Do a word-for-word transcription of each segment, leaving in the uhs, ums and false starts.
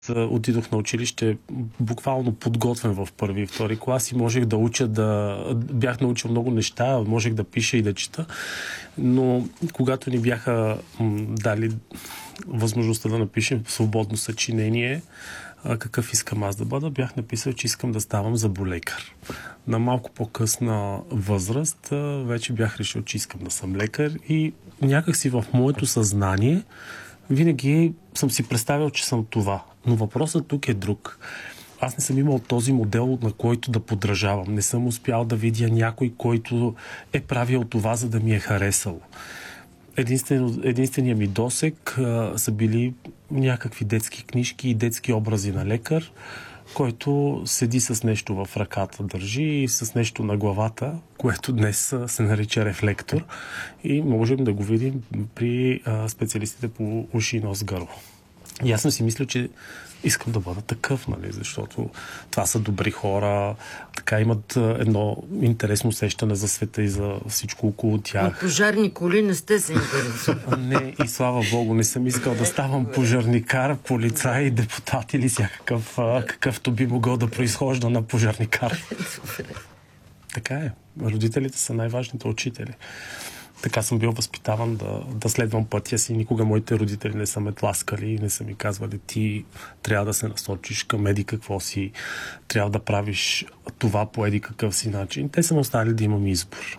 Отидох на училище буквално подготвен в първи и втори клас и можех да уча, да... бях научил много неща, можех да пиша и да чета, но когато ни бяха м, дали възможността да напишем свободно съчинение, а, какъв искам аз да бъда, бях написал, че искам да ставам зъболекар. На малко по-късна възраст а, вече бях решил, че искам да съм лекар и някак си в моето съзнание винаги съм си представил, че съм това. Но въпросът тук е друг. Аз не съм имал този модел, на който да подражавам. Не съм успял да видя някой, който е правил това, за да ми е харесал. Единствен, единственият ми досег а, са били някакви детски книжки и детски образи на лекар, който седи с нещо в ръката, държи и с нещо на главата, което днес се нарича рефлектор и можем да го видим при а, специалистите по уши, нос, гърло. И аз съм си мисля, че искам да бъда такъв, нали, защото това са добри хора, така имат едно интересно усещане за света и за всичко около тях. От пожарни коли не сте се интересували. Не, и слава Богу, не съм искал да ставам пожарникар, полицай, депутат или всякакъв, какъвто би могъл да произхожда на пожарникар. Така е. Родителите са най-важните учители. Така съм бил възпитаван да, да следвам пътя си. Никога моите родители не са ме тласкали и не са ми казвали, ти трябва да се насочиш към еди какво си, трябва да правиш това по еди какъв си начин. Те са ме оставили да имам избор.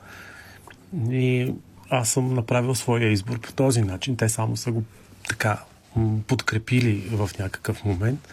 И аз съм направил своя избор по този начин. Те само са го така подкрепили в някакъв момент.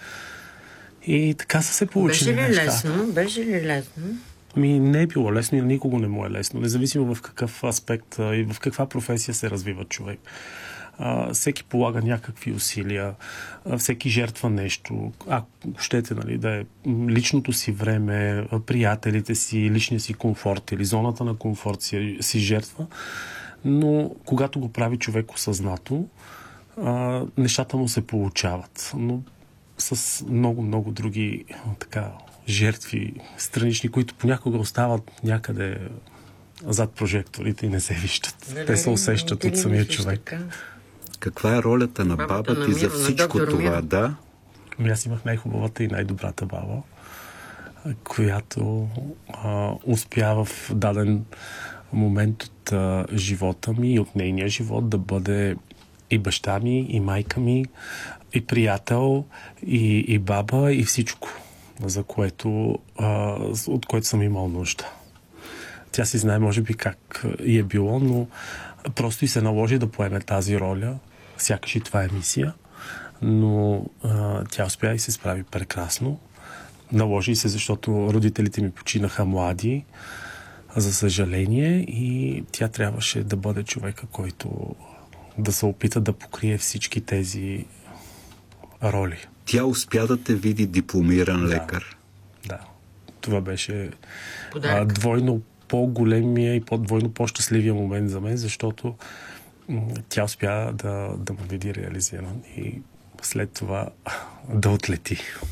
И така са се получили неща. Беше ли лесно? Беше ли лесно? Ми не е било лесно и на никого не му е лесно. Независимо в какъв аспект и в каква професия се развива човек. А, всеки полага някакви усилия, а, всеки жертва нещо. Ако щете, нали, да е личното си време, приятелите си, личния си комфорт или зоната на комфорт си, си жертва. Но когато го прави човек осъзнато, а, нещата му се получават. Но с много-много други така жертви странични, които понякога остават някъде зад прожекторите и не се виждат. Те се усещат от самия човек. Каква е ролята на баба ти за всичко това? Да? Ами аз имах най-хубавата и най-добрата баба, която а, успя в даден момент от а, живота ми и от нейния живот да бъде и баща ми, и майка ми, и приятел, и, и баба, и всичко, за което, а, от което съм имал нужда. Тя си знае, може би, как и е било, но просто и се наложи да поеме тази роля. Сякаш и това е мисия, но а, тя успя и се справи прекрасно. Наложи се, защото родителите ми починаха млади, за съжаление, и тя трябваше да бъде човека, който да се опита да покрие всички тези роли. Тя успя да те види дипломиран да, лекар. Да. Това беше а, двойно по-големия и по-двойно по-щастливия момент за мен, защото м- тя успя да, да ме види реализиран и след това да отлети.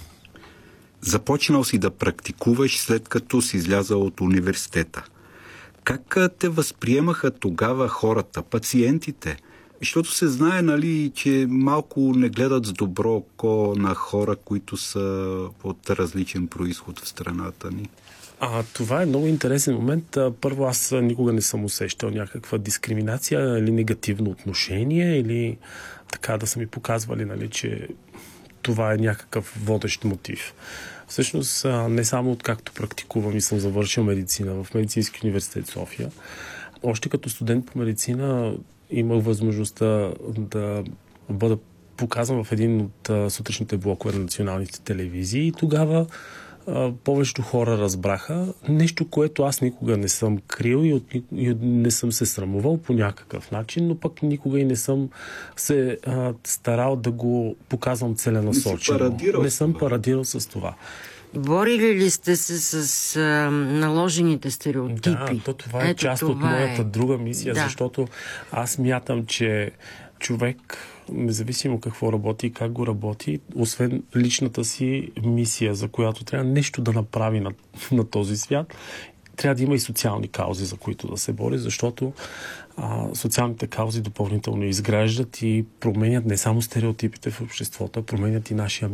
Започнал си да практикуваш след като си излязал от университета. Как те възприемаха тогава хората, пациентите? Защото се знае, нали, че малко не гледат с добро око на хора, които са от различен произход в страната ни. А, това е много интересен момент. Първо, аз никога не съм усещал някаква дискриминация или негативно отношение, или така да са ми показвали, нали, че това е някакъв водещ мотив. Всъщност, не само откакто практикувам и съм завършил медицина в Медицински университет София, още като студент по медицина имах възможността да бъда показан в един от сутрешните блокове на националните телевизии и тогава а, повечето хора разбраха нещо, което аз никога не съм крил и, от, и не съм се срамувал по някакъв начин, но пък никога и не съм се а, старал да го показвам целенасочено. Не, не съм парадирал с това. Борили ли сте се с а, наложените стереотипи? Да, то това е Ето, част това от моята е. друга мисия, да. Защото аз мятам, че човек, независимо какво работи и как го работи, освен личната си мисия, за която трябва нещо да направи на, на този свят, трябва да има и социални каузи, за които да се бори, защото а, социалните каузи допълнително изграждат и променят не само стереотипите в обществото, а променят и нашия